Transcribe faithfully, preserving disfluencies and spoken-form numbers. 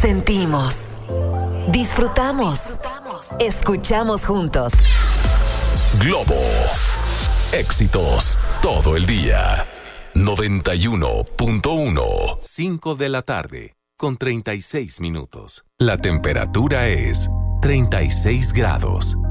Sentimos, disfrutamos, escuchamos juntos. Globo, éxitos todo el día. noventa y uno punto uno. cinco de la tarde, con treinta y seis minutos. La temperatura es treinta y seis grados.